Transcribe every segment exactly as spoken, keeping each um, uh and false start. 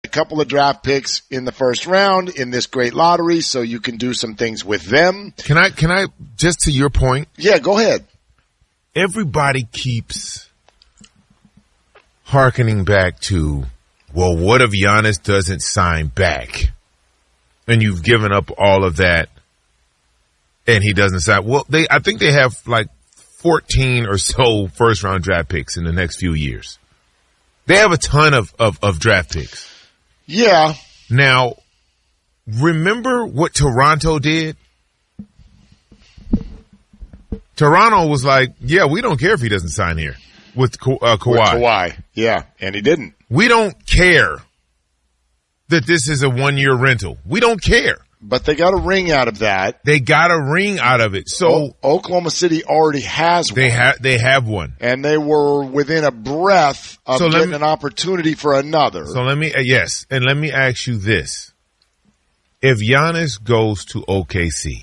couple of draft picks in the first round in this great lottery, so you can do some things with them. Can I, can I, just to your point? Yeah, go ahead. Everybody keeps hearkening back to, well, what if Giannis doesn't sign back? And you've given up all of that, and he doesn't sign. Well, they, I think they have like fourteen or so first round draft picks in the next few years. They have a ton of, of, of draft picks. Yeah. Now, remember what Toronto did? Toronto was like, yeah, we don't care if he doesn't sign here with Ka- uh, Kawhi. With Kawhi, yeah, and he didn't. We don't care that this is a one-year rental. We don't care. But they got a ring out of that. They got a ring out of it. So o- Oklahoma City already has one. They have they have one. And they were within a breath of so getting me, an opportunity for another. So let me, uh, yes, and let me ask you this. If Giannis goes to O K C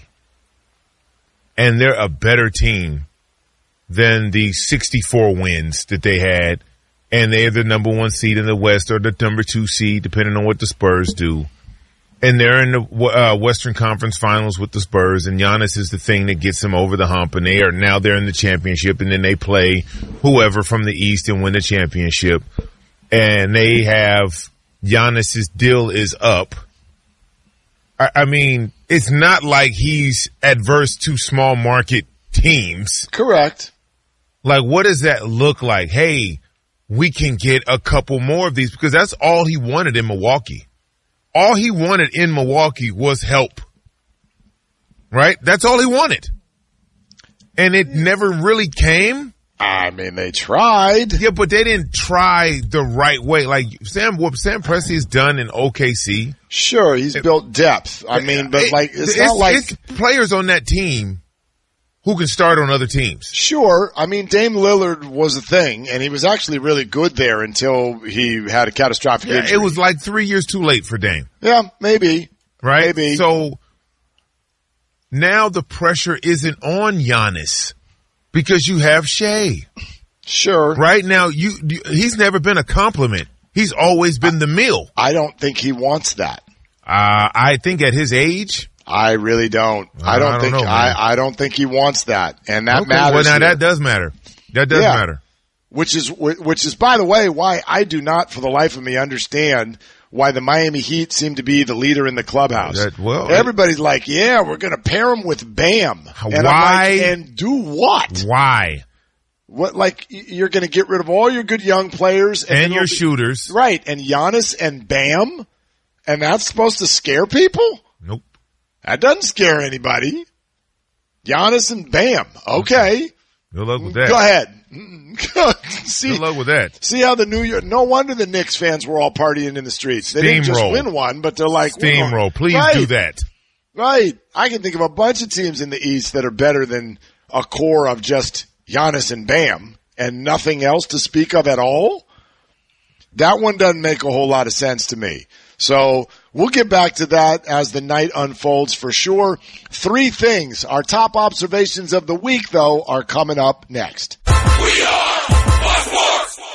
and they're a better team than the sixty-four wins that they had, and they're the number one seed in the West or the number two seed, depending on what the Spurs do. And they're in the uh, Western Conference Finals with the Spurs, and Giannis is the thing that gets them over the hump, and they are now they're in the championship, and then they play whoever from the East and win the championship. And they have Giannis's deal is up. I, I mean, it's not like he's adverse to small market teams. Correct. Like, what does that look like? Hey, we can get a couple more of these, because that's all he wanted in Milwaukee. All he wanted in Milwaukee was help. Right? That's all he wanted. And it never really came. I mean, they tried. Yeah, but they didn't try the right way. Like Sam, what Sam Presti has done in O K C. Sure, he's it, built depth. I mean, but it, like, it's, it's not like it's players on that team who can start on other teams. Sure. I mean, Dame Lillard was a thing, and he was actually really good there until he had a catastrophic yeah, injury. It was like three years too late for Dame. Yeah, maybe. Right? Maybe. So now the pressure isn't on Giannis because you have Shea. Sure. Right now, you, you he's never been a compliment. He's always been the meal. I don't think he wants that. Uh, I think at his age, I really don't. Uh, I don't I don't think know, I, I don't think he wants that, and that okay, matters. Well, now here. that does matter. That does yeah. matter. Which is which is, by the way, why I do not, for the life of me, understand why the Miami Heat seem to be the leader in the clubhouse. That, well, everybody's like, "Yeah, we're going to pair him with Bam." And why? I'm like, and do what? Why? What? Like you're going to get rid of all your good young players and, and your be, shooters, right? And Giannis and Bam, and that's supposed to scare people? Nope. That doesn't scare anybody. Giannis and Bam. Okay. Good luck with that. Go ahead. see, Good luck with that. See how the New York, no wonder the Knicks fans were all partying in the streets. They didn't just win one, but they're like, steamroll. Please right, do that. Right. I can think of a bunch of teams in the East that are better than a core of just Giannis and Bam and nothing else to speak of at all. That one doesn't make a whole lot of sense to me. So we'll get back to that as the night unfolds for sure. Three things. Our top observations of the week, though, are coming up next. We are Fox Sports.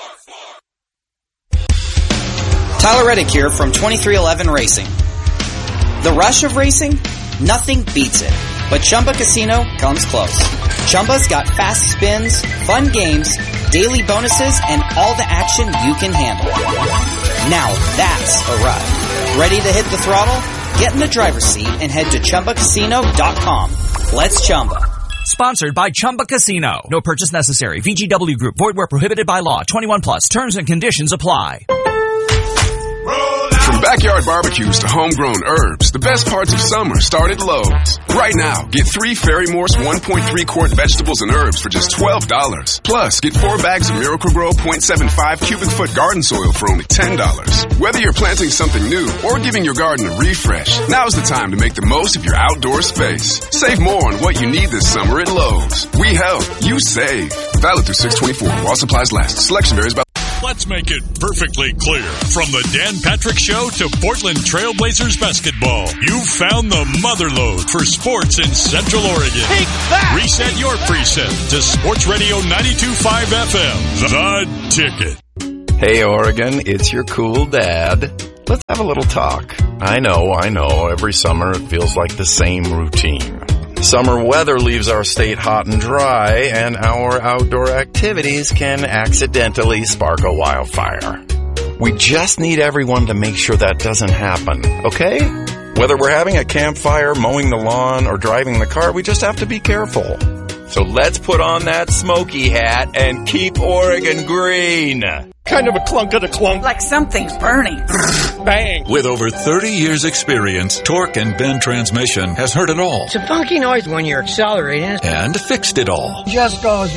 Tyler Reddick here from twenty-three eleven Racing. The rush of racing? Nothing beats it. But Chumba Casino comes close. Chumba's got fast spins, fun games, daily bonuses, and all the action you can handle. Now that's a ride. Ready to hit the throttle? Get in the driver's seat and head to Chumba Casino dot com. Let's Chumba. Sponsored by Chumba Casino. No purchase necessary. V G W Group. Void where prohibited by law. twenty-one plus. Terms and conditions apply. From backyard barbecues to homegrown herbs, the best parts of summer start at Lowe's. Right now, get three Fairy Morse one point three quart vegetables and herbs for just twelve dollars. Plus, get four bags of Miracle-Gro point seven five cubic foot garden soil for only ten dollars. Whether you're planting something new or giving your garden a refresh, now's the time to make the most of your outdoor space. Save more on what you need this summer at Lowe's. We help, you save. Valid through six twenty-four while supplies last. Selection varies by... Let's make it perfectly clear. From the Dan Patrick Show to Portland Trailblazers basketball, you've found the motherlode for sports in Central Oregon. Take that! Reset your preset to Sports Radio ninety-two point five F M, The Ticket. Hey, Oregon, it's your cool dad. let's have a little talk. I know, I know, every summer it feels like the same routine. Summer weather leaves our state hot and dry, and our outdoor activities can accidentally spark a wildfire. We just need everyone to make sure that doesn't happen, okay? Whether we're having a campfire, mowing the lawn, or driving the car, we just have to be careful. So let's put on that smoky hat and keep Oregon green. Kind of a clunk of the clunk. Like something's burning. Bang. With over thirty years experience, Torque and Bend Transmission has heard it all. It's a funky noise when you're accelerating. And fixed it all. Just goes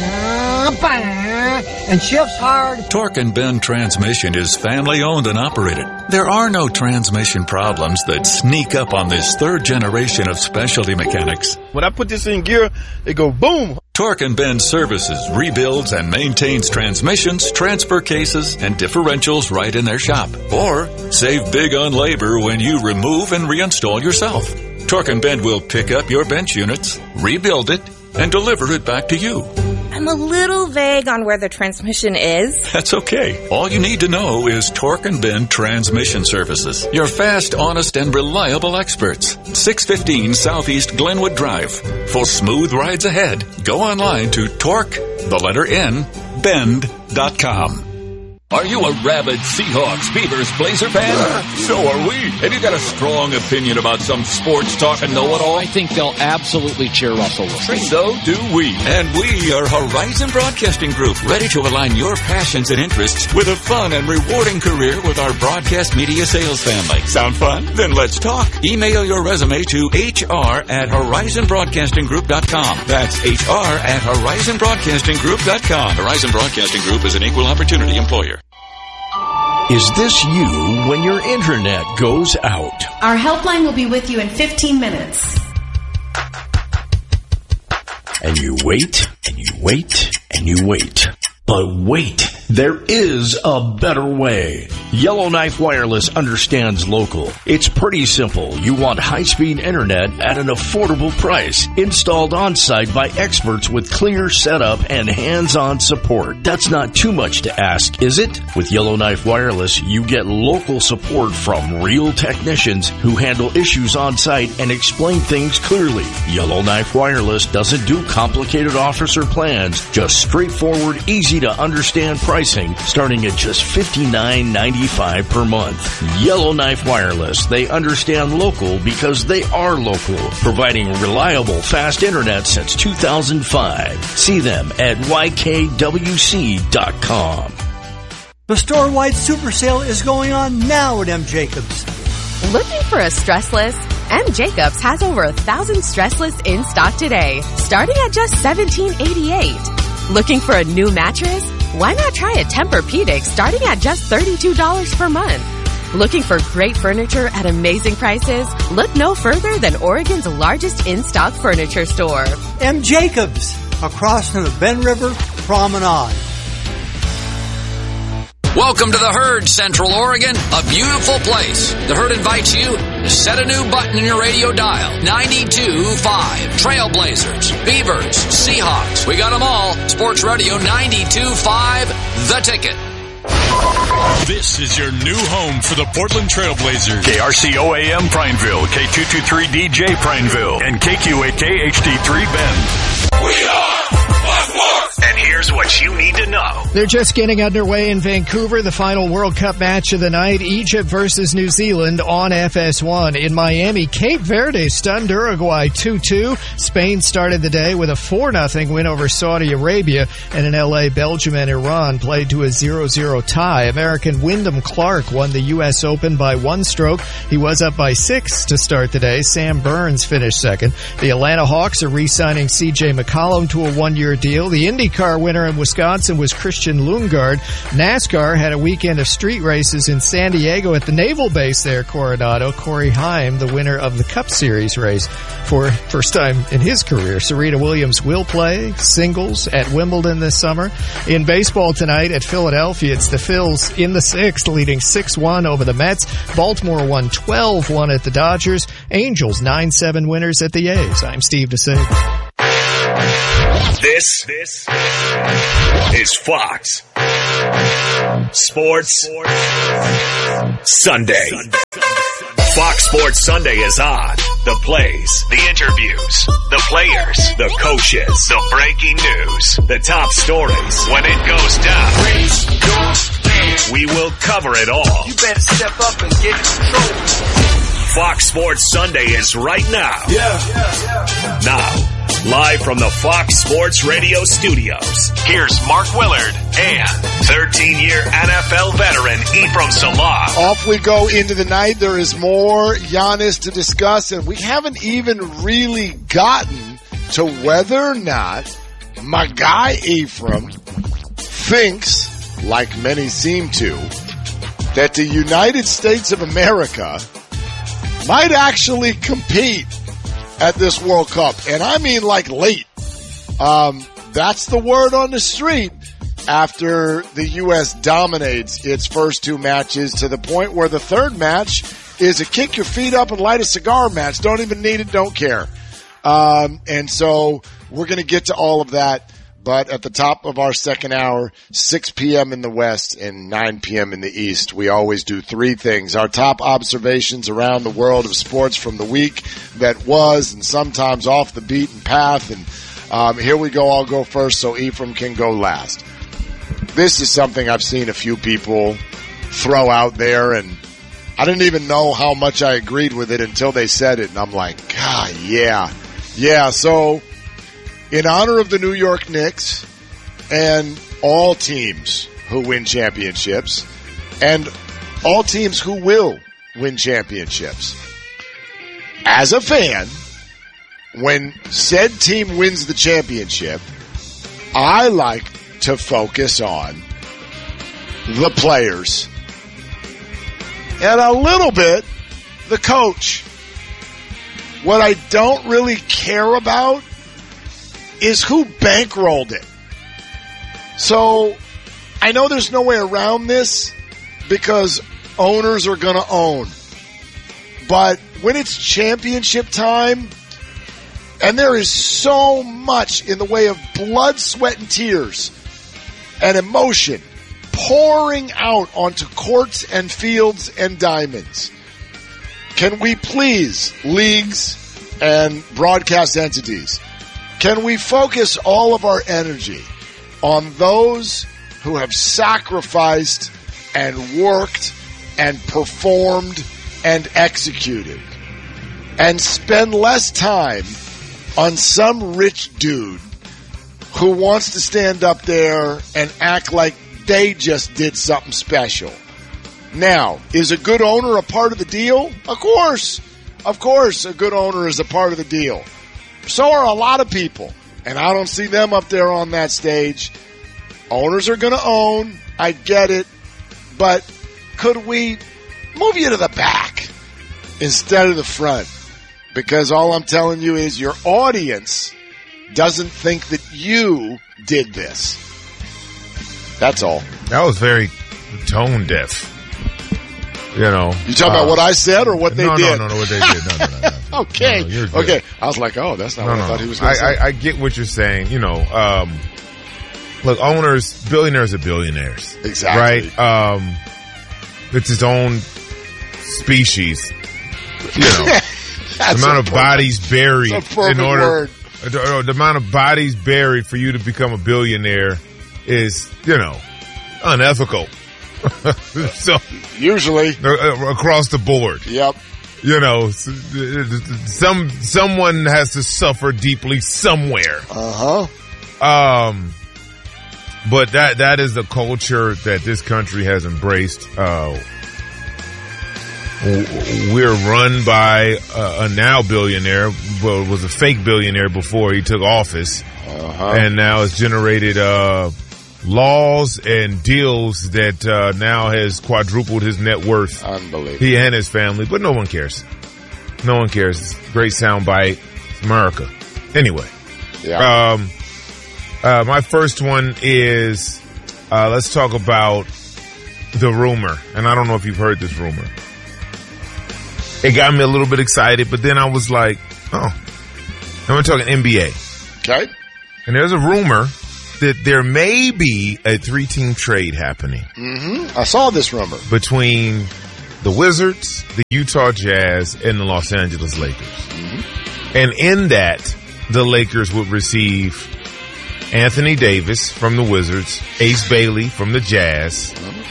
and shifts hard. Torque and Bend Transmission is family owned and operated. There are no transmission problems that sneak up on this third generation of specialty mechanics. When I put this in gear, it go boom. Torque and Bend services, rebuilds, and maintains transmissions, transfer cases, and differentials right in their shop. Or save big on labor when you remove and reinstall yourself. Torque and Bend will pick up your bench units, rebuild it, and deliver it back to you. I'm a little vague on where the transmission is. That's okay. All you need to know is Torque and Bend Transmission Services. Your fast, honest, and reliable experts. six fifteen Southeast Glenwood Drive. For smooth rides ahead, go online to Torque, the letter N, bend dot com. Are you a rabid Seahawks, Beavers, Blazer fan? So are we. Have you got a strong opinion about some sports talk and know-it-all? I think they'll absolutely cheer Russell Wilson. So do we. And we are Horizon Broadcasting Group, ready to align your passions and interests with a fun and rewarding career with our broadcast media sales family. Sound fun? Then let's talk. Email your resume to H R at horizon broadcasting group dot com. That's H R at horizon broadcasting group dot com. Horizon Broadcasting Group is an equal opportunity employer. Is this you when your internet goes out? Our helpline will be with you in fifteen minutes. And you wait, and you wait, and you wait. But wait, there is a better way. Yellowknife Wireless understands local. It's pretty simple. You want high-speed internet at an affordable price, installed on-site by experts with clear setup and hands-on support. That's not too much to ask, is it? With Yellowknife Wireless, you get local support from real technicians who handle issues on-site and explain things clearly. Yellowknife Wireless doesn't do complicated offers or plans, just straightforward, easy to understand pricing starting at just fifty-nine ninety-five per month. Yellowknife Wireless. They understand local because they are local, providing reliable fast internet since two thousand five. See them at Y K W C dot com. The store-wide super sale is going on now at M. Jacobs. Looking for a stressless? M. Jacobs has over a thousand stressless in stock today, starting at just seventeen eighty-eight. Looking for a new mattress? Why not try a Tempur-Pedic starting at just thirty-two dollars per month? Looking for great furniture at amazing prices? Look no further than Oregon's largest in-stock furniture store. M. Jacobs, across from the Ben River Promenade. Welcome to the Herd, Central Oregon, a beautiful place. The Herd invites you to set a new button in your radio dial. ninety-two point five. Trailblazers, Beavers, Seahawks. We got them all. Sports Radio ninety-two point five, The Ticket. This is your new home for the Portland Trailblazers. K R C O A M Prineville, K two twenty-three D J Prineville, and K Q A K H D three Bend. We are Buckmore. And here's what you need to know. They're just getting underway in Vancouver, the final World Cup match of the night, Egypt versus New Zealand on F S one. In Miami, Cape Verde stunned Uruguay two two. Spain started the day with a four nothing win over Saudi Arabia. And in L A, Belgium and Iran played to a zero zero tie. American Wyndham Clark won the U S Open by one stroke. He was up by six to start the day. Sam Burns finished second. The Atlanta Hawks are re-signing C J McCollum to a one-year deal. The IndyCar winner in Wisconsin was Christian Lundgaard. NASCAR had a weekend of street races in San Diego at the naval base there, Coronado. Corey Haim, the winner of the Cup Series race for first time in his career. Serena Williams will play singles at Wimbledon this summer. In baseball tonight at Philadelphia, it's the Phils in the sixth, leading six one over the Mets. Baltimore won twelve one at the Dodgers. Angels nine seven winners at the A's. I'm Steve DeSager. This, this is Fox Sports Sunday. Fox Sports Sunday is on. The plays, the interviews, the players, the coaches, the breaking news, the top stories. When it goes down, raise your hand. We will cover it all. You better step up and get control. Fox Sports Sunday is right now. Yeah. yeah, yeah. Now. Live from the Fox Sports Radio studios, here's Mark Willard and thirteen-year N F L veteran Ephraim Salah. Off we go into the night. There is more Giannis to discuss, and we haven't even really gotten to whether or not my guy Ephraim thinks, like many seem to, that the United States of America might actually compete at this World Cup. And I mean like late. Um, that's the word on the street after the U S dominates its first two matches to the point where the third match is a kick your feet up and light a cigar match. Don't even need it, don't care. Um, and so we're going to get to all of that. But at the top of our second hour, six p.m. in the West and nine p.m. in the East, we always do three things. Our top observations around the world of sports from the week that was, and sometimes off the beaten path. And um, here we go. I'll go first so Ephraim can go last. This is something I've seen a few people throw out there, and I didn't even know how much I agreed with it until they said it. And I'm like, God, yeah. Yeah, so in honor of the New York Knicks and all teams who win championships and all teams who will win championships, as a fan, when said team wins the championship, I like to focus on the players and a little bit the coach. What I don't really care about is who bankrolled it. So I know there's no way around this because owners are going to own. But when it's championship time, and there is so much in the way of blood, sweat, and tears and emotion pouring out onto courts and fields and diamonds, can we please, leagues and broadcast entities, can we focus all of our energy on those who have sacrificed and worked and performed and executed, and spend less time on some rich dude who wants to stand up there and act like they just did something special? Now, is a good owner a part of the deal? Of course. Of course, a good owner is a part of the deal. So are a lot of people, and I don't see them up there on that stage. Owners are going to own. I get it. But could we move you to the back instead of the front? Because all I'm telling you is your audience doesn't think that you did this. That's all. That was very tone deaf. You know. You talking uh, about what I said or what they no, did? No, no, no, what they did. No, no, no. no. okay. No, no, okay. I was like, oh, that's not no, what no, I thought no. he was going to say. I, I get what you're saying. You know, um, look, owners, billionaires are billionaires. Exactly. Right? Um, it's its own species. You know, the amount of bodies buried in order. Word. The, the amount of bodies buried for you to become a billionaire is, you know, unethical. So usually uh, across the board. Yep. You know, some someone has to suffer deeply somewhere. Uh huh. Um, but that that is the culture that this country has embraced. Uh, we're run by a, a now billionaire, well, was a fake billionaire before he took office, uh-huh. and now has generated uh, laws and deals that uh, now has quadrupled his net worth. Unbelievable. He and his family, but no one cares. No one cares. Great soundbite. It's America. Anyway. Yeah. Um, uh, my first one is, uh, let's talk about the rumor. And I don't know if you've heard this rumor. It got me a little bit excited, but then I was like, oh. And we're talking N B A. Okay. And there's a rumor that there may be a three-team trade happening. Mm-hmm. I saw this rumor. Between the Wizards, the Utah Jazz, and the Los Angeles Lakers. Mm-hmm. And in that, the Lakers would receive Anthony Davis from the Wizards, Ace Bailey from the Jazz.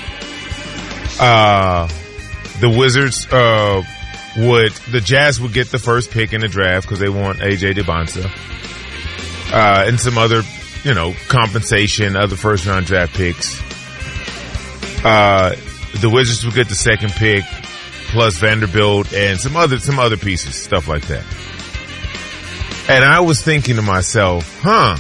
Uh, the Wizards, uh, would, the Jazz would get the first pick in the draft because they want A J DeBonsa. Uh, and some other, you know, compensation, other first round draft picks. Uh, the Wizards would get the second pick plus Vanderbilt and some other, some other pieces, stuff like that. And I was thinking to myself, huh,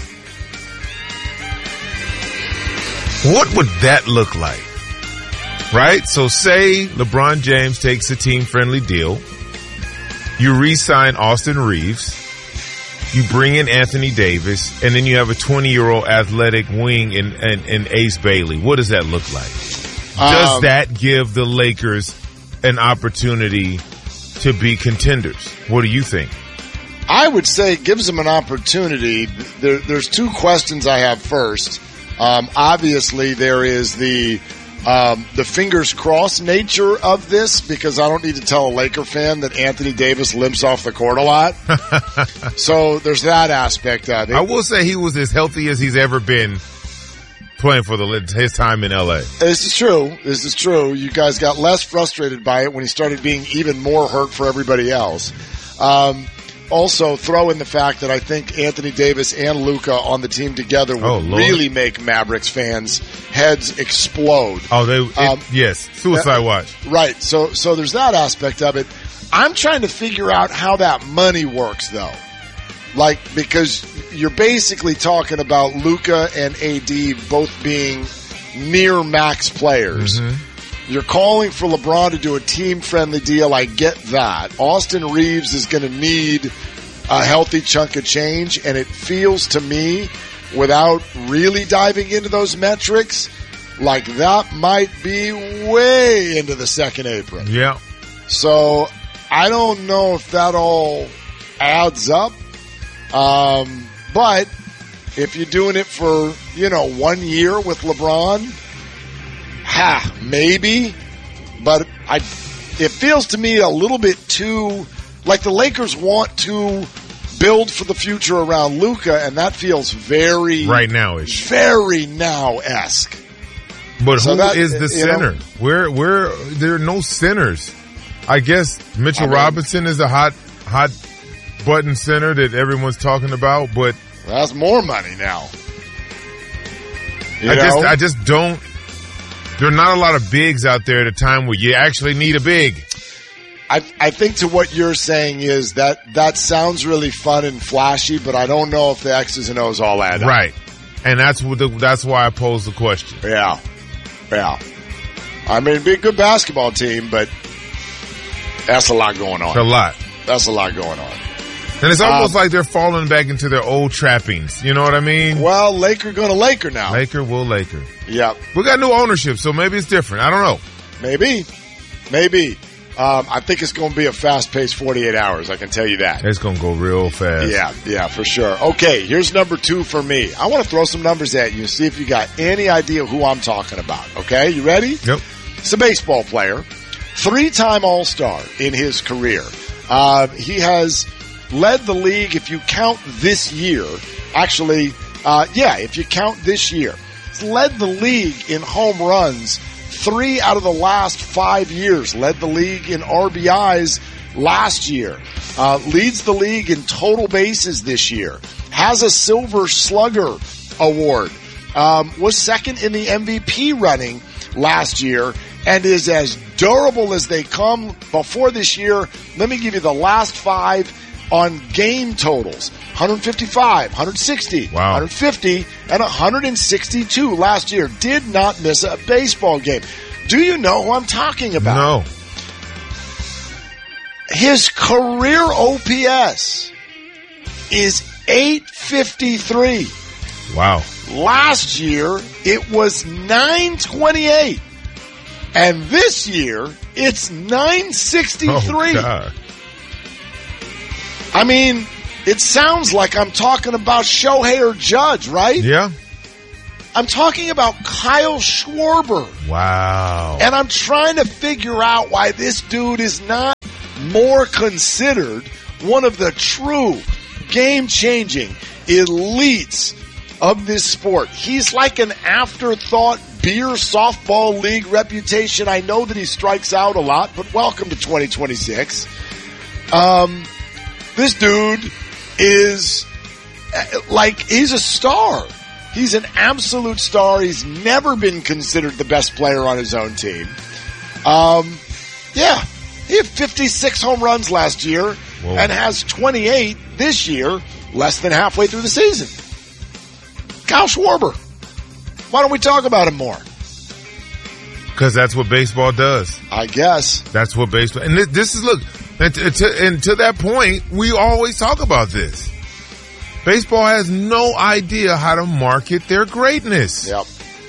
what would that look like? Right? So say LeBron James takes a team-friendly deal. You re-sign Austin Reeves. You bring in Anthony Davis. And then you have a twenty-year-old athletic wing in, in, in Ace Bailey. What does that look like? Does um, that give the Lakers an opportunity to be contenders? What do you think? I would say it gives them an opportunity. There, there's two questions I have first. Um, obviously, there is the um, the fingers crossed nature of this, because I don't need to tell a Laker fan that Anthony Davis limps off the court a lot. So there's that aspect of it. I will say he was as healthy as he's ever been playing for the his time in L A. This is true. This is true. You guys got less frustrated by it when he started being even more hurt for everybody else. Um, Also, throw in the fact that I think Anthony Davis and Luka on the team together would oh, really make Mavericks fans' heads explode. Oh, they it, um, yes, suicide that, watch. Right. So, so there's that aspect of it. I'm trying to figure out how that money works, though. Like, because you're basically talking about Luka and A D both being near max players. Mm-hmm. You're calling for LeBron to do a team-friendly deal. I get that. Austin Reeves is going to need a healthy chunk of change, and it feels to me, without really diving into those metrics, like that might be way into the second apron. Yeah. So I don't know if that all adds up. Um, but if you're doing it for, you know, one year with LeBron, ha, maybe, but I, it feels to me a little bit too, like the Lakers want to build for the future around Luka, and that feels very right now-ish, very now-esque. But so who that, is the center? Know, where, where, there are no centers. I guess Mitchell I mean, Robinson is a hot, hot button center that everyone's talking about, but that's more money now. You I know? just, I just don't. There are not a lot of bigs out there at a time where you actually need a big. I, I think to what you're saying is that that sounds really fun and flashy, but I don't know if the X's and O's all add up. Right. And that's what the, that's why I posed the question. Yeah. Yeah. I mean, it'd be a good basketball team, but that's a lot going on. A lot. That's a lot going on. And it's almost um, like they're falling back into their old trappings. You know what I mean? Well, Laker going to Laker now. Laker will Laker. Yep. We got new ownership, so maybe it's different. I don't know. Maybe. Maybe. Um, I think it's going to be a fast-paced forty-eight hours. I can tell you that. It's going to go real fast. Yeah, yeah, for sure. Okay, here's number two for me. I want to throw some numbers at you and see if you got any idea who I'm talking about. Okay, you ready? Yep. It's a baseball player. Three-time All-Star in his career. Uh, he has led the league, if you count this year, actually, uh, yeah, if you count this year, he's led the league in home runs three out of the last five years, led the league in R B Is last year, uh, leads the league in total bases this year, has a Silver Slugger award, um, was second in the M V P running last year, and is as durable as they come. Before this year, let me give you the last five on game totals. one fifty-five, one sixty, wow. one fifty, and one sixty-two last year. Did not miss a baseball game. Do you know who I'm talking about? No. His career O P S is eight fifty-three. Wow. Last year, it was nine twenty-eight. And this year, it's nine sixty-three. Oh, God. I mean, it sounds like I'm talking about Shohei or Judge, right? Yeah. I'm talking about Kyle Schwarber. Wow. And I'm trying to figure out why this dude is not more considered one of the true game-changing elites of this sport. He's like an afterthought beer softball league reputation. I know that he strikes out a lot, but welcome to twenty twenty-six. Um, this dude is like, he's a star. He's an absolute star. He's never been considered the best player on his own team. Um, yeah, he had fifty-six home runs last year. Whoa. And has twenty-eight this year, less than halfway through the season. Kyle Schwarber. Why don't we talk about him more? Because that's what baseball does. I guess. That's what baseball... And this, this is, look, and to, to, and to that point, we always talk about this. Baseball has no idea how to market their greatness. Yep.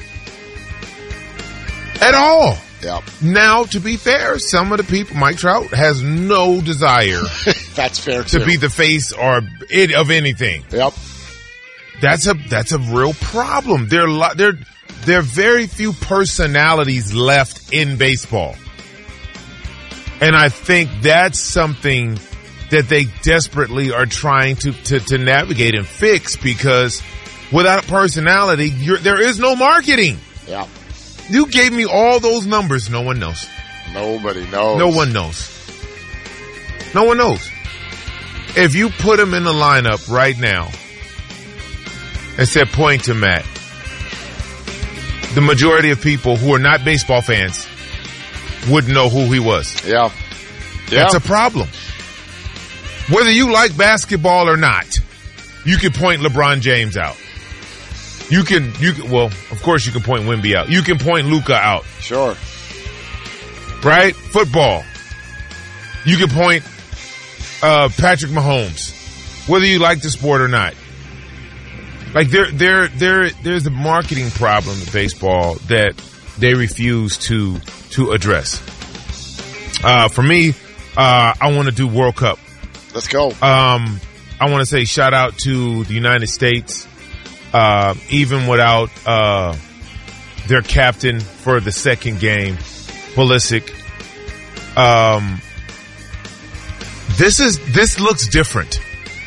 At all. Yep. Now, to be fair, some of the people, Mike Trout has no desire that's fair to too. be the face or it of anything. Yep. That's a that's a real problem. There are there there are very few personalities left in baseball, and I think that's something that they desperately are trying to to, to navigate and fix, because without a personality, you're, there is no marketing. Yeah. You gave me all those numbers. No one knows. Nobody knows. No one knows. No one knows. If you put him in the lineup right now and said point to Matt, the majority of people who are not baseball fans wouldn't know who he was. Yeah. Yeah. That's a problem. Whether you like basketball or not, you can point LeBron James out. You can, you can, well, of course you can point Wemby out. You can point Luka out. Sure. Right? Football. You can point, uh, Patrick Mahomes. Whether you like the sport or not. Like there, there, there, there's a marketing problem in baseball that they refuse to, to address. Uh, for me, uh, I want to do World Cup. Let's go. Um, I want to say shout out to the United States. Uh, even without, uh, their captain for the second game, Pulisic. Um, this is, this looks different.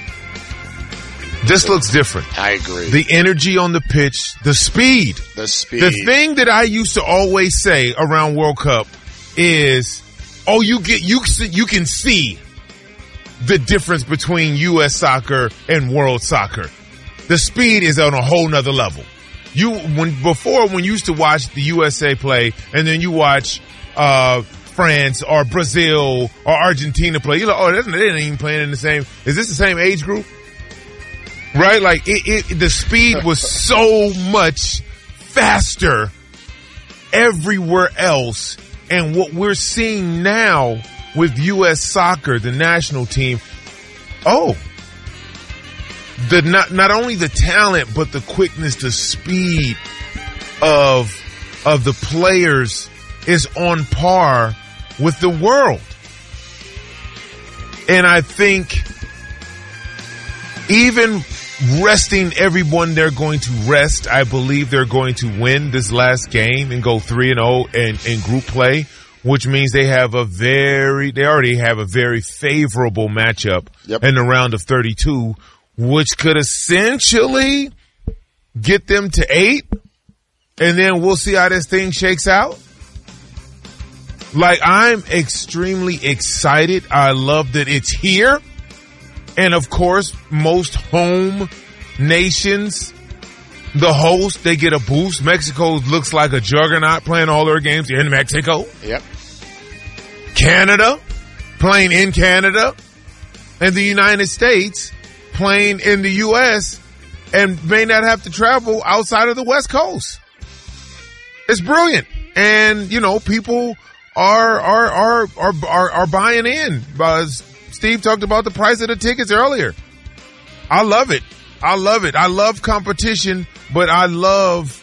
This looks different. I agree. The energy on the pitch, the speed. The speed. The thing that I used to always say around World Cup is, oh, you get, you, you can see the difference between U S soccer and world soccer. The speed is on a whole nother level. You, when, before when you used to watch the U S A play and then you watch, uh, France or Brazil or Argentina play, you're like, oh, they ain't even playing in the same, is this the same age group? Right? Like it, it, the speed was so much faster everywhere else. And what we're seeing now with U S soccer, the national team, oh, the not not only the talent but the quickness, the speed of of the players is on par with the world. And I think even resting everyone they're going to rest, I believe they're going to win this last game and go three and oh in, in group play, which means they have a very, they already have a very favorable matchup yep. in the round of thirty-two, which could essentially get them to eight, and then we'll see how this thing shakes out. Like, I'm extremely excited. I love that it's here. And of course, most home nations, the host, they get a boost. Mexico looks like a juggernaut playing all their games in Mexico. Yep. Canada, playing in Canada. And the United States, playing in the U S and may not have to travel outside of the West Coast. It's brilliant. And, you know, people are, are, are, are, are, are buying in. Because Steve talked about the price of the tickets earlier. I love it. I love it. I love competition, but I love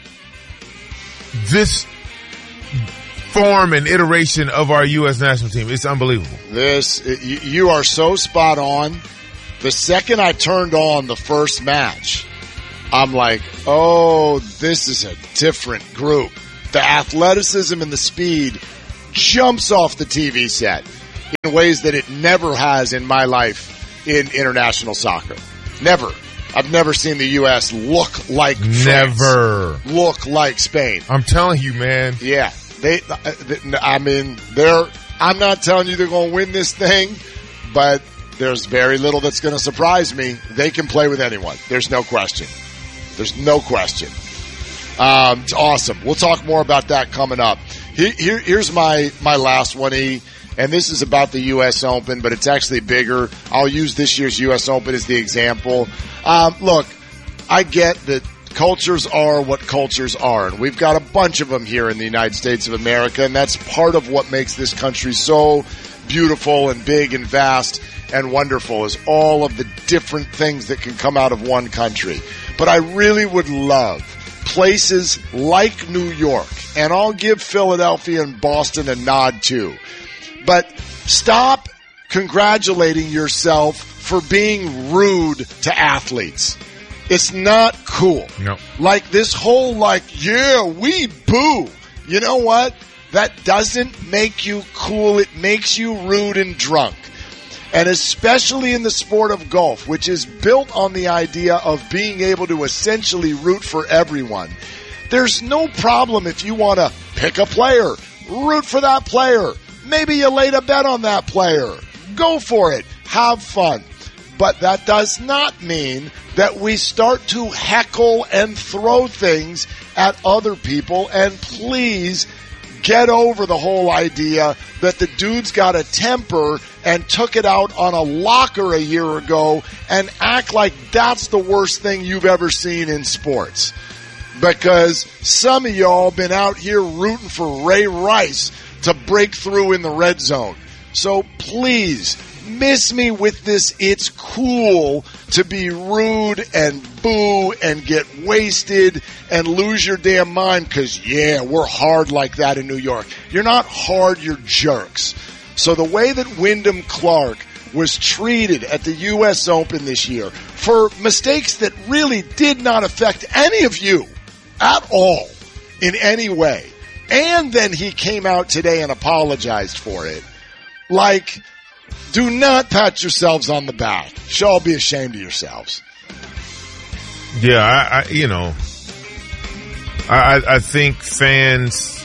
this form and iteration of our U S national team. It's unbelievable. This, you, you are so spot on. The second I turned on the first match, I'm like, oh, this is a different group. The athleticism and the speed jumps off the T V set in ways that it never has in my life in international soccer. Never. I've never seen the U S look like Never. France, look like Spain. I'm telling you, man. Yeah. They, I mean, they're, I'm not telling you they're going to win this thing, but there's very little that's going to surprise me. They can play with anyone. There's no question. There's no question. Um, it's awesome. We'll talk more about that coming up. Here, here, here's my, my last one, E. And this is about the U S Open, but it's actually bigger. I'll use this year's U S Open as the example. Um, look, I get that cultures are what cultures are, and we've got a bunch of them here in the United States of America, and that's part of what makes this country so beautiful and big and vast and wonderful, is all of the different things that can come out of one country. But I really would love places like New York, and I'll give Philadelphia and Boston a nod too. But stop congratulating yourself for being rude to athletes. It's not cool. No. Like this whole like, yeah, we boo. You know what? That doesn't make you cool. It makes you rude and drunk. And especially in the sport of golf, which is built on the idea of being able to essentially root for everyone. There's no problem if you want to pick a player, root for that player. Maybe you laid a bet on that player. Go for it. Have fun. But that does not mean that we start to heckle and throw things at other people. And please get over the whole idea that the dude's got a temper and took it out on a locker a year ago and act like that's the worst thing you've ever seen in sports. Because some of y'all been out here rooting for Ray Rice to break through in the red zone. So please, miss me with this. It's cool to be rude and boo and get wasted and lose your damn mind because, yeah, we're hard like that in New York. You're not hard, you're jerks. So the way that Wyndham Clark was treated at the U S Open this year for mistakes that really did not affect any of you at all in any way, and then he came out today and apologized for it. Like, do not pat yourselves on the back. You should all be ashamed of yourselves. Yeah, I, I you know, I, I think fans,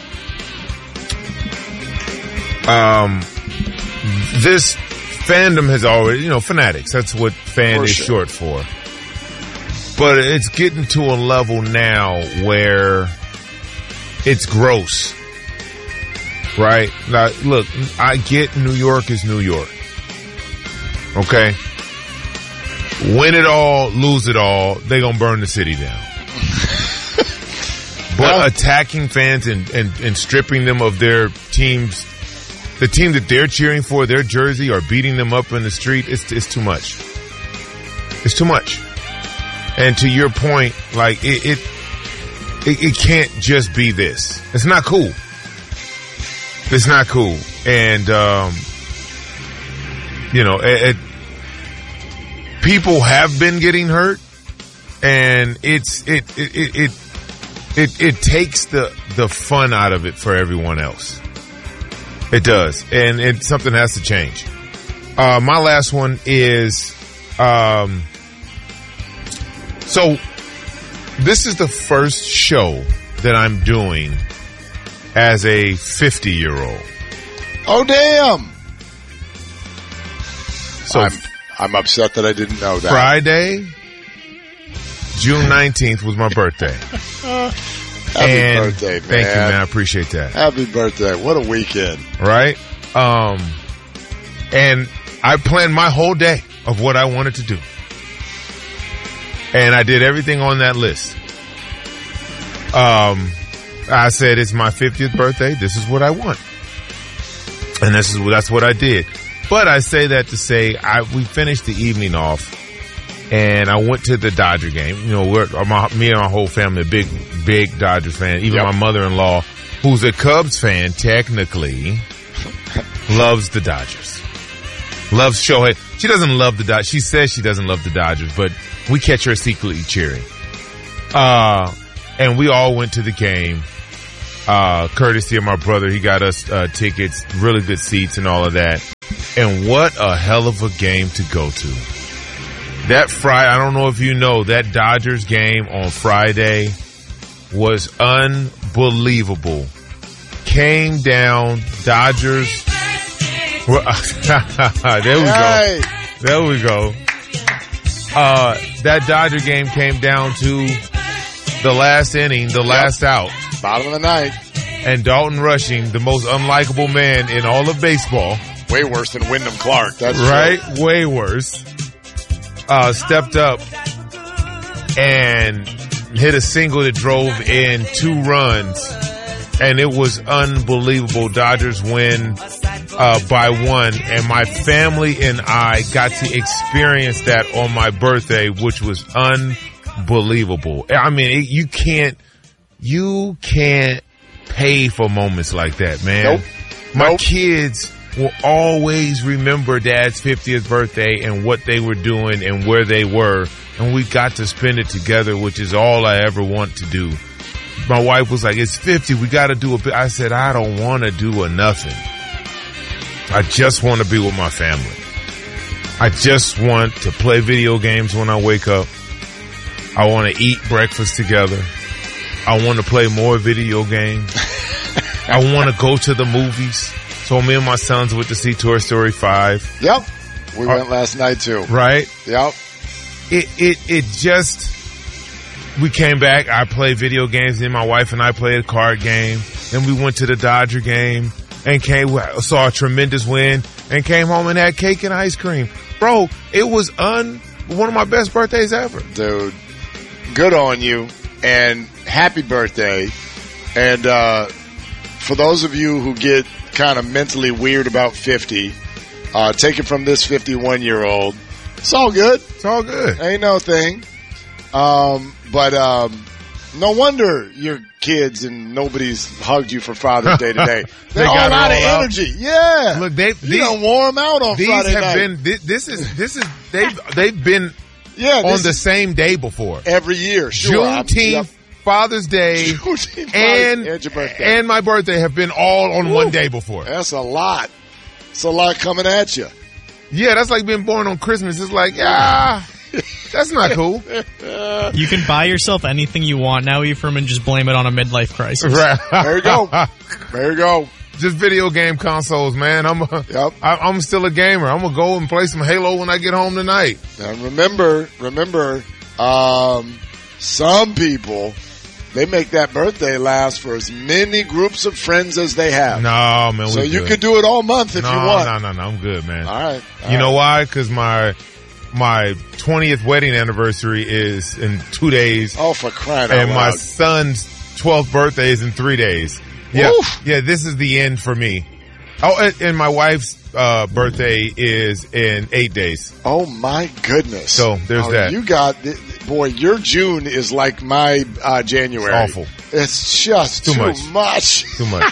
um, this fandom has already, you know, fanatics. That's what fan is short for. But it's getting to a level now where it's gross, right? Now, look, I get New York is New York, okay? Win it all, lose it all, they gonna burn the city down. But attacking fans and, and, and stripping them of their teams, the team that they're cheering for, their jersey, or beating them up in the street, it's, it's too much. It's too much. And to your point, like, it, it It, it can't just be this. It's not cool. It's not cool. And, um, you know, it, it, people have been getting hurt, and it's, it, it, it, it, it, it takes the, the fun out of it for everyone else. It does. And it, something has to change. Uh, my last one is, um, so, this is the first show that I'm doing as a fifty-year-old. Oh, damn. So I'm, I'm upset that I didn't know that. Friday, June nineteenth was my birthday. Happy and birthday, man. Thank you, man. I appreciate that. Happy birthday. What a weekend. Right? Um, and I planned my whole day of what I wanted to do. And I did everything on that list. Um, I said, it's my fiftieth birthday. This is what I want. And this is, that's what I did. But I say that to say, I, we finished the evening off and I went to the Dodger game. You know, we're, my, me and my whole family, a big, big Dodger fan. Even yep. my mother-in-law, who's a Cubs fan, technically, loves the Dodgers. Loves Shohei. She doesn't love the Dodgers. She says she doesn't love the Dodgers, but we catch her secretly cheering. Uh, and we all went to the game. Uh, courtesy of my brother, he got us uh, tickets, really good seats and all of that. And what a hell of a game to go to. That Friday, I don't know if you know, that Dodgers game on Friday was unbelievable. Came down, Dodgers. There we go. There we go. Uh, that Dodger game came down to the last inning, the last yep. out. Bottom of the ninth. And Dalton Rushing, the most unlikable man in all of baseball. Way worse than Wyndham Clark. That's right. True. Way worse. Uh, stepped up and hit a single that drove in two runs. And it was unbelievable. Dodgers win uh, by one. And my family and I got to experience that on my birthday, which was unbelievable. I mean, it, you can't, you can't pay for moments like that, man. Nope. My nope. kids will always remember Dad's fiftieth birthday and what they were doing and where they were. And we got to spend it together, which is all I ever want to do. My wife was like, it's fifty. We got to do a bit. I said, I don't want to do a nothing. I just want to be with my family. I just want to play video games when I wake up. I want to eat breakfast together. I want to play more video games. I want to go to the movies. So me and my sons went to see Toy Story five. Yep. We uh, went last night too. Right? Yep. It, it, it just, we came back. I played video games. Then my wife and I played a card game. Then we went to the Dodger game and came, saw a tremendous win and came home and had cake and ice cream. Bro, it was un, one of my best birthdays ever. Dude, good on you and happy birthday. And, uh, for those of you who get kind of mentally weird about fifty, uh, take it from this fifty-one year old. It's all good. It's all good. Ain't no thing. Um, but, um, no wonder your kids and nobody's hugged you for Father's Day today. They're they all got out of out. energy. Yeah. Look, they, you these, don't warm them out on these Friday have night. Been, this, this is, this is, they've, they've been yeah, on the same day before. Every year. Sure. Juneteenth, yep. Father's Day, Juneteenth, and, and your birthday. And my birthday have been all on Woo. one day before. That's a lot. It's a lot coming at you. Yeah, that's like being born on Christmas. It's like, ah, that's not cool. You can buy yourself anything you want now, Ephraim, and just blame it on a midlife crisis. Right. There you go. There you go. Just video game consoles, man. I'm a, yep. I, I'm still a gamer. I'm gonna go and play some Halo when I get home tonight. And remember, remember, um, some people, they make that birthday last for as many groups of friends as they have. No, man. So you good. could do it all month if no, you want. No, no, no. I'm good, man. All right. All you right. know why? Because my my twentieth wedding anniversary is in two days. Oh, for crying out And loud. my son's twelfth birthday is in three days. Yeah, Oof. yeah. This is the end for me. Oh, and, and my wife's uh, birthday is in eight days. Oh my goodness! So there's oh, that. You got, boy, your June is like my uh, January. It's awful. It's just too, too much. much. Too much.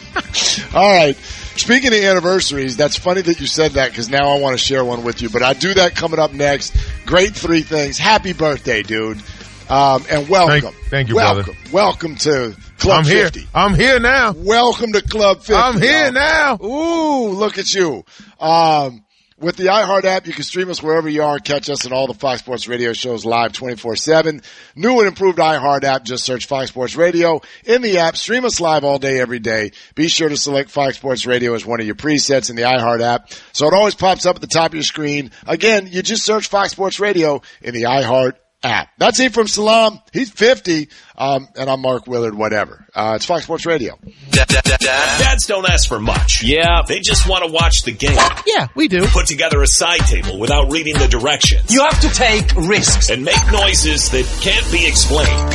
All right. Speaking of anniversaries, that's funny that you said that because now I want to share one with you. But I do that coming up next. Great three things. Happy birthday, dude, um, and welcome. Thank, thank you, welcome. brother. Welcome to Club I'm here. fifty. I'm here now. Welcome to Club fifty. I'm here y'all. now. Ooh, look at you. Um, with the iHeart app, you can stream us wherever you are. Catch us in all the Fox Sports Radio shows live twenty-four seven. New and improved iHeart app. Just search Fox Sports Radio in the app. Stream us live all day, every day. Be sure to select Fox Sports Radio as one of your presets in the iHeart app, so it always pops up at the top of your screen. Again, you just search Fox Sports Radio in the iHeart app. That's Ephraim Salam. He's fifty. Um, and I'm Mark Willard, whatever. Uh, it's Fox Sports Radio. Dads don't ask for much. Yeah. They just want to watch the game. Yeah, we do. Put together a side table without reading the directions. You have to take risks. And make noises that can't be explained.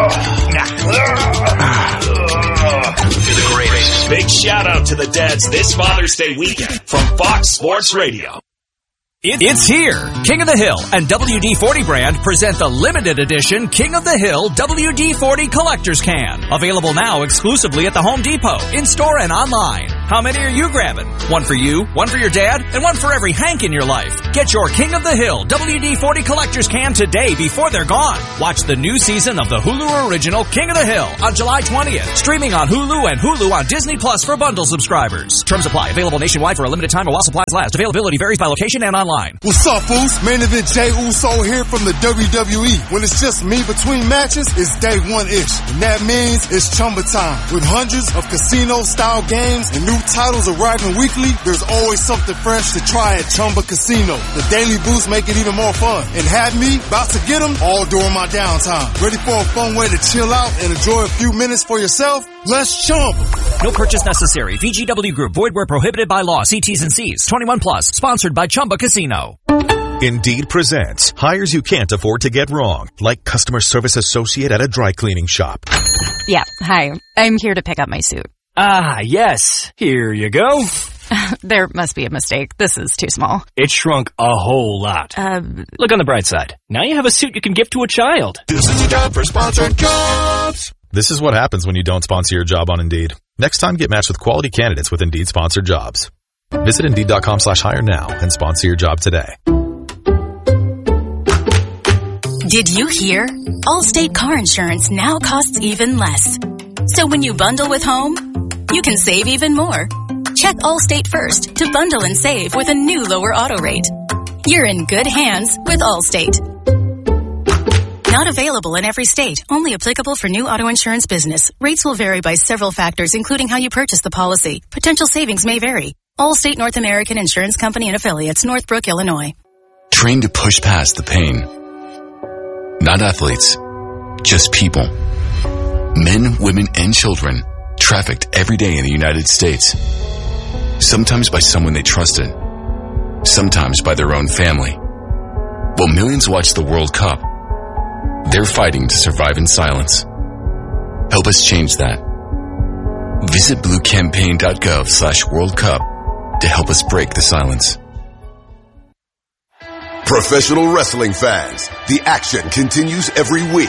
You're the greatest. Big shout out to the dads this Father's Day weekend from Fox Sports Radio. It, it's here! King of the Hill and W D forty brand present the limited edition King of the Hill W D forty Collector's Can. Available now exclusively at the Home Depot, in-store and online. How many are you grabbing? One for you, one for your dad, and one for every Hank in your life. Get your King of the Hill W D forty Collector's Can today before they're gone. Watch the new season of the Hulu original King of the Hill on July twentieth. Streaming on Hulu and Hulu on Disney Plus for bundle subscribers. Terms apply. Available nationwide for a limited time or while supplies last. Availability varies by location and online. What's up, Foos? Main event Jey Uso here from the W W E. When it's just me between matches, it's day one-ish. And that means it's Chumba time. With hundreds of casino-style games and new titles arriving weekly, there's always something fresh to try at Chumba Casino. The daily boosts make it even more fun. And have me about to get them all during my downtime. Ready for a fun way to chill out and enjoy a few minutes for yourself? Let's Chumba. No purchase necessary. V G W Group. Void where prohibited by law. See T's and C's. twenty-one plus. Sponsored by Chumba Casino. Indeed presents hires you can't afford to get wrong, like customer service associate at a dry cleaning shop. Yeah, hi. I'm here to pick up my suit. Ah, yes. Here you go. There must be a mistake. This is too small. It shrunk a whole lot. Uh, Look on the bright side. Now you have a suit you can give to a child. This is a job for sponsored jobs. This is what happens when you don't sponsor your job on Indeed. Next time, get matched with quality candidates with Indeed sponsored jobs. Visit Indeed.com slash hire now and sponsor your job today. Did you hear? Allstate car insurance now costs even less. So when you bundle with home, you can save even more. Check Allstate first to bundle and save with a new lower auto rate. You're in good hands with Allstate. Not available in every state. Only applicable for new auto insurance business. Rates will vary by several factors, including how you purchase the policy. Potential savings may vary. Allstate North American Insurance Company and Affiliates, Northbrook, Illinois. Train to push past the pain. Not athletes, just people. Men, women, and children trafficked every day in the United States. Sometimes by someone they trusted. Sometimes by their own family. While millions watch the World Cup, they're fighting to survive in silence. Help us change that. Visit bluecampaign.gov slash World Cup to help us break the silence. Professional wrestling fans, the action continues every week.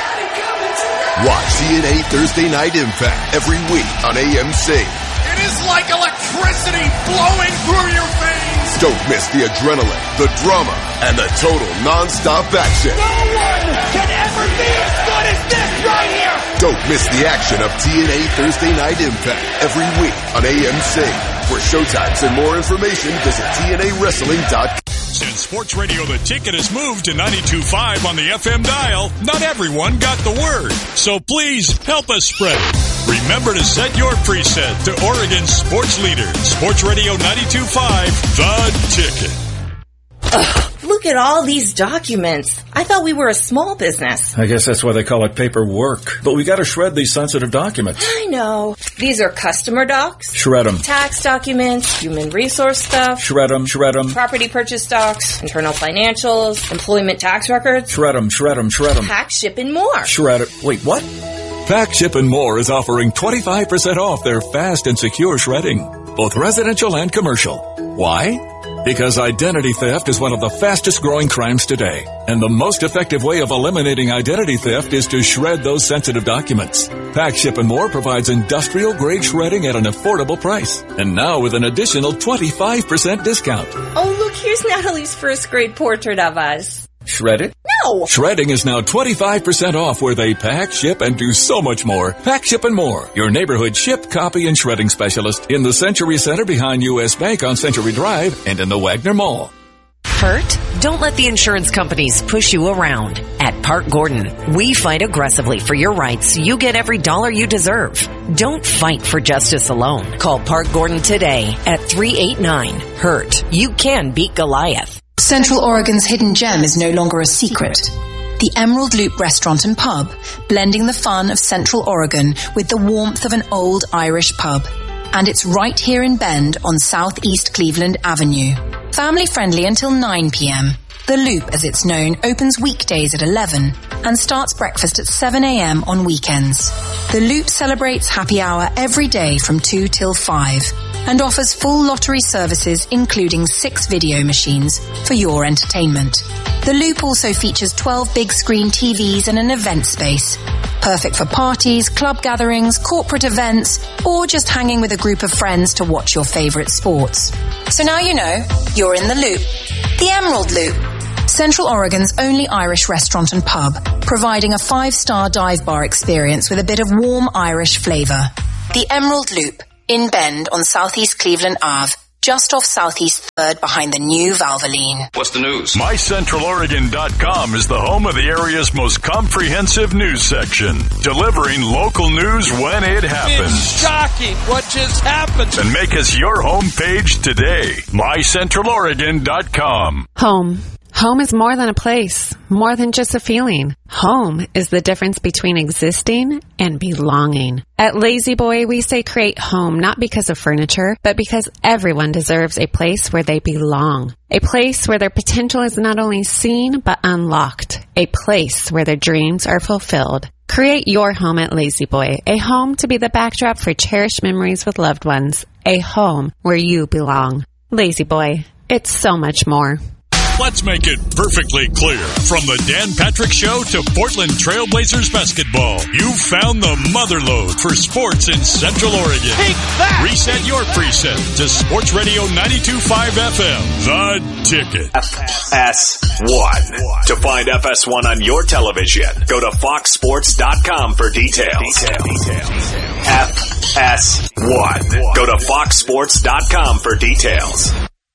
Watch T N A Thursday Night Impact every week on A M C. It is like electricity flowing through your veins. Don't miss the adrenaline, the drama, and the total non-stop action. No one can ever be as good as this right here. Don't miss the action of T N A Thursday Night Impact every week on A M C. For showtimes and more information, visit T N A wrestling dot com. Since Sports Radio The Ticket has moved to ninety-two point five on the F M dial, not everyone got the word. So please help us spread it. Remember to set your preset to Oregon's sports leader, Sports Radio ninety-two point five, The Ticket. Ugh, look at all these documents. I thought we were a small business. I guess that's why they call it paperwork. But we gotta shred these sensitive documents. I know. These are customer docs. Shred them. Tax documents, human resource stuff. Shred them, shred them. Property purchase docs, internal financials, employment tax records. Shred them, shred them, shred them. Pack, ship, and more. Shred it. Wait, what? Pack, Ship, and More is offering twenty-five percent off their fast and secure shredding, both residential and commercial. Why? Because identity theft is one of the fastest growing crimes today. And the most effective way of eliminating identity theft is to shred those sensitive documents. Pack, Ship, and More provides industrial grade shredding at an affordable price. And now with an additional twenty-five percent discount. Oh, look, here's Natalie's first grade portrait of us. Shred it? No! Shredding is now twenty-five percent off where they pack, ship, and do so much more. Pack, Ship, and More. Your neighborhood ship, copy, and shredding specialist in the Century Center behind U S Bank on Century Drive and in the Wagner Mall. Hurt? Don't let the insurance companies push you around. At Park Gordon, we fight aggressively for your rights so you get every dollar you deserve. Don't fight for justice alone. Call Park Gordon today at three eight nine, hurt. You can beat Goliath. Central Oregon's hidden gem is no longer a secret. The Emerald Loop Restaurant and Pub, blending the fun of Central Oregon with the warmth of an old Irish pub. And it's right here in Bend on Southeast Cleveland Avenue. Family friendly until nine p.m. The Loop, as it's known, opens weekdays at eleven and starts breakfast at seven a.m. on weekends. The Loop celebrates happy hour every day from two till five. and offers full lottery services including six video machines for your entertainment. The Loop also features twelve big screen T Vs and an event space. Perfect for parties, club gatherings, corporate events, or just hanging with a group of friends to watch your favorite sports. So now you know, you're in the Loop. The Emerald Loop. Central Oregon's only Irish restaurant and pub, providing a five-star dive bar experience with a bit of warm Irish flavor. The Emerald Loop, in Bend on Southeast Cleveland Avenue, just off Southeast third behind the new Valvoline. What's the news? My Central Oregon dot com is the home of the area's most comprehensive news section, delivering local news when it happens. It's shocking what just happened. And make us your homepage today. My Central Oregon dot com. Home. Home is more than a place, more than just a feeling. Home is the difference between existing and belonging. At Lazy Boy, we say create home not because of furniture, but because everyone deserves a place where they belong. A place where their potential is not only seen, but unlocked. A place where their dreams are fulfilled. Create your home at Lazy Boy, a home to be the backdrop for cherished memories with loved ones. A home where you belong. Lazy Boy, it's so much more. Let's make it perfectly clear. From the Dan Patrick Show to Portland Trailblazers basketball, you found the motherlode for sports in Central Oregon. Take that! Reset your preset to Sports Radio ninety-two point five F M, The Ticket. F S one. To find F S one on your television, go to fox sports dot com for details. Details. F S one. Go to fox sports dot com for details.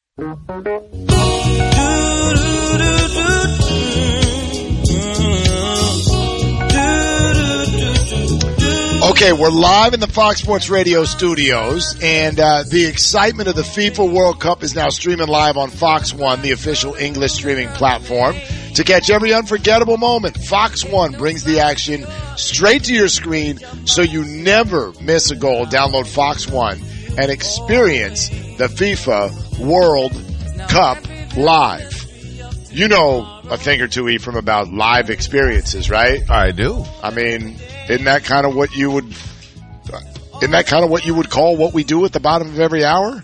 Okay, we're live in the Fox Sports Radio studios, and uh, the excitement of the FIFA World Cup is now streaming live on Fox One, the official English streaming platform. To catch every unforgettable moment, Fox One brings the action straight to your screen so you never miss a goal. Download Fox One and experience the FIFA World Cup live. You know a thing or two, Ephraim, about live experiences, right? I do. I mean, isn't that kind of what you would, isn't that kind of what you would call what we do at the bottom of every hour?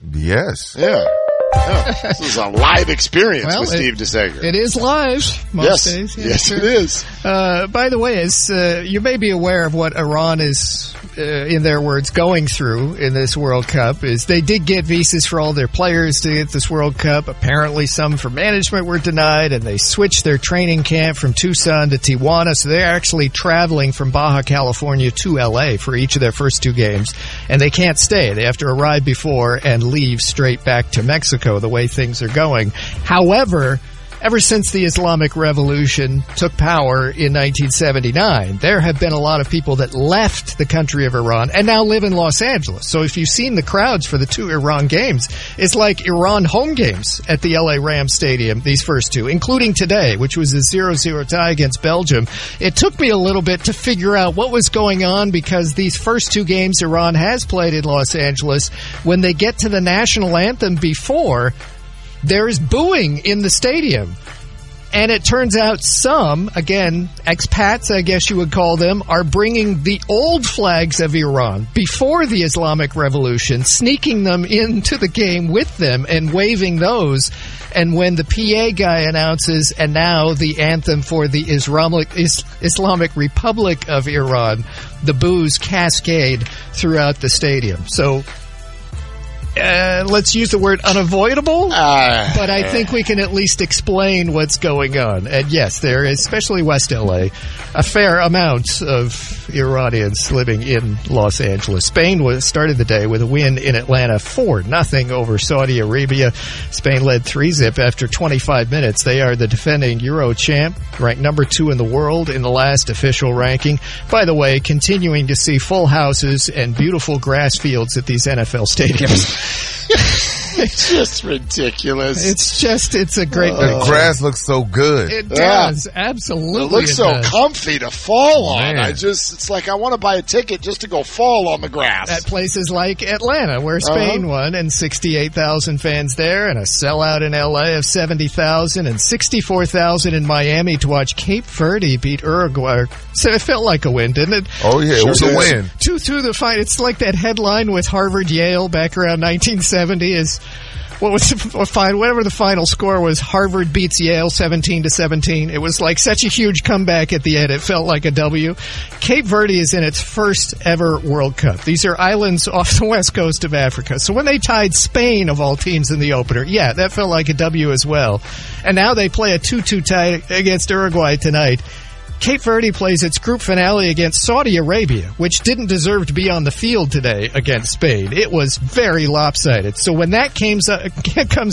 Yes. Yeah. Yeah. This is a live experience well, with it, Steve DeSager. It is live most yes. days. Yes, yes it is. Uh, by the way, as, uh, you may be aware of what Iran is, uh, in their words, going through in this World Cup. Is they did get visas for all their players to get this World Cup. Apparently some for management were denied, and they switched their training camp from Tucson to Tijuana. So they're actually traveling from Baja California to L A for each of their first two games. And they can't stay. They have to arrive before and leave straight back to Mexico the way things are going. However, ever since the Islamic Revolution took power in nineteen seventy-nine, there have been a lot of people that left the country of Iran and now live in Los Angeles. So if you've seen the crowds for the two Iran games, it's like Iran home games at the L A Rams Stadium, these first two, including today, which was a zero zero tie against Belgium. It took me a little bit to figure out what was going on because these first two games Iran has played in Los Angeles, when they get to the national anthem before, there is booing in the stadium. And it turns out some, again, expats, I guess you would call them, are bringing the old flags of Iran before the Islamic Revolution, sneaking them into the game with them and waving those. And when the P A guy announces, and now the anthem for the Islamic, Islamic Republic of Iran, the boos cascade throughout the stadium. So, Uh, let's use the word unavoidable, uh, but I think we can at least explain what's going on. And yes, there is, especially West L A, a fair amount of Iranians living in Los Angeles. Spain was started the day with a win in Atlanta, four nothing over Saudi Arabia. Spain led three zip after twenty-five minutes. They are the defending Euro champ, ranked number two in the world in the last official ranking. By the way, continuing to see full houses and beautiful grass fields at these N F L stadiums. It's just ridiculous. It's just, it's a great. The uh, grass looks so good. It does, yeah. Absolutely. It looks it so does. comfy to fall on. Man. I just, it's like I want to buy a ticket just to go fall on the grass. At places like Atlanta, where Spain uh-huh. won, and sixty-eight thousand fans there, and a sellout in L A of seventy thousand, and sixty-four thousand in Miami to watch Cape Verde beat Uruguay. So it felt like a win, didn't it? Oh yeah, sure it was did. a win. Two through the fight. It's like that headline with Harvard Yale back around nineteen seventy is what was the final, whatever the final score was. Harvard beats Yale seventeen to seventeen. It was like such a huge comeback at the end. It felt like a W. Cape Verde is in its first ever World Cup. These are islands off the west coast of Africa. So when they tied Spain of all teams in the opener, yeah, that felt like a W as well. And now they play a two two tie against Uruguay tonight. Cape Verde plays its group finale against Saudi Arabia, which didn't deserve to be on the field today against Spain. It was very lopsided. So when that comes, uh, comes